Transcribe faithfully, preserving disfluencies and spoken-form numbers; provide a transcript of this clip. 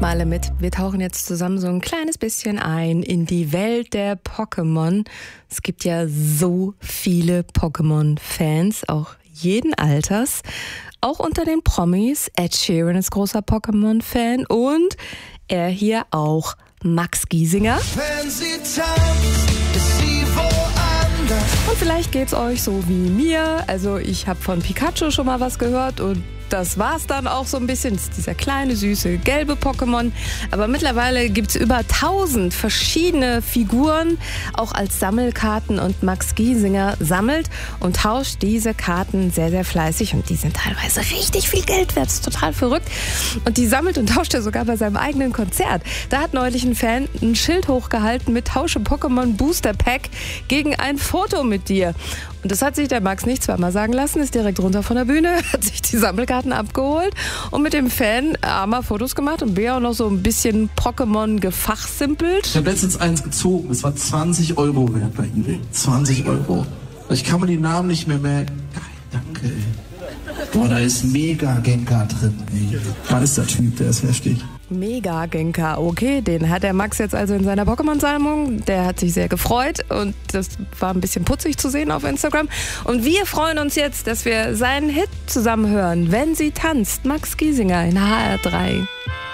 alle mit. Wir tauchen jetzt zusammen so ein kleines bisschen ein in die Welt der Pokémon. Es gibt ja so viele Pokémon-Fans, auch jeden Alters. Auch unter den Promis. Ed Sheeran ist großer Pokémon-Fan und er hier auch, Max Giesinger. Wenn sie tanzt, ist sie woanders. Und vielleicht geht's euch so wie mir. Also ich habe von Pikachu schon mal was gehört und das war's dann auch so ein bisschen. Das ist dieser kleine, süße, gelbe Pokémon. Aber mittlerweile gibt's über tausend verschiedene Figuren, auch als Sammelkarten. Und Max Giesinger sammelt und tauscht diese Karten sehr, sehr fleißig. Und die sind teilweise richtig viel Geld wert. Das ist total verrückt. Und die sammelt und tauscht er sogar bei seinem eigenen Konzert. Da hat neulich ein Fan ein Schild hochgehalten mit Tausche Pokémon Booster Pack gegen ein Foto mit dir. Und das hat sich der Max nicht zweimal sagen lassen, ist direkt runter von der Bühne, hat sich die Sammelkarten abgeholt und mit dem Fan A mal Fotos gemacht und B auch noch so ein bisschen Pokémon gefachsimpelt. Ich habe letztens eins gezogen, es war zwanzig Euro wert bei eBay. zwanzig Euro. Ich kann mir die Namen nicht mehr merken. Geil, danke, ey. Boah, da ist Mega Gengar drin, ey. Was ist der Typ, der ist heftig. Mega Gengar, okay, den hat der Max jetzt also in seiner Pokémon-Sammlung. Der hat sich sehr gefreut und das war ein bisschen putzig zu sehen auf Instagram. Und wir freuen uns jetzt, dass wir seinen Hit zusammen hören, Wenn sie tanzt, Max Giesinger in H R drei.